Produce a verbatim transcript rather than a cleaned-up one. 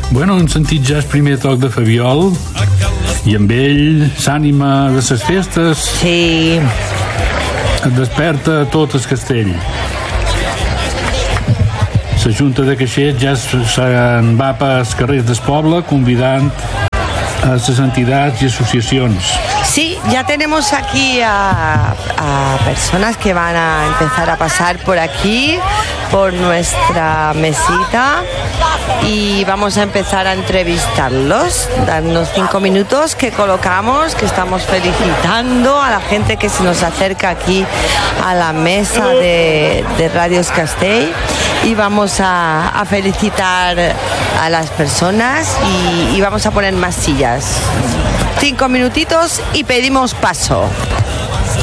Bueno, hem sentit ja el primer toc de Fabiol i amb ell s'ànima de les festes. Sí. Et desperta tot el castell. La Junta de Caixers ja se'n va pels carrers del poble convidant a les entitats y asociaciones. Sí, ya tenemos aquí a, a personas que van a empezar a pasar por aquí, por nuestra mesita, y vamos a empezar a entrevistarlos. Darnos cinco minutos que colocamos, que estamos felicitando a la gente que se nos acerca aquí a la mesa de, de Radios Castell, y vamos a, a felicitar a las personas y, y vamos a poner más sillas. Cinco minutitos y pedimos paso.